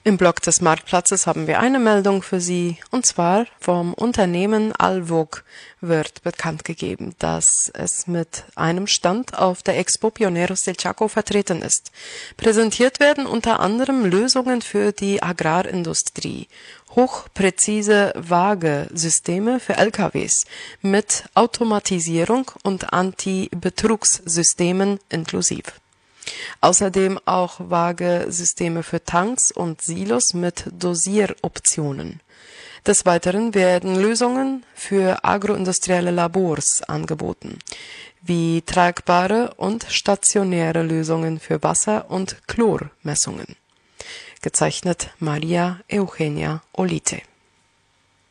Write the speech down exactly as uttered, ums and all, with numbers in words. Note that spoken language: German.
Im Blog des Marktplatzes haben wir eine Meldung für Sie, und zwar vom Unternehmen Alvog wird bekannt gegeben, dass es mit einem Stand auf der Expo Pioneros del Chaco vertreten ist. Präsentiert werden unter anderem Lösungen für die Agrarindustrie, hochpräzise Waagesysteme für L K Ws mit Automatisierung und Anti-Betrugssystemen inklusive. Außerdem auch Waagesysteme für Tanks und Silos mit Dosieroptionen. Des Weiteren werden Lösungen für agroindustrielle Labors angeboten, wie tragbare und stationäre Lösungen für Wasser- und Chlormessungen. Gezeichnet Maria Eugenia Olite.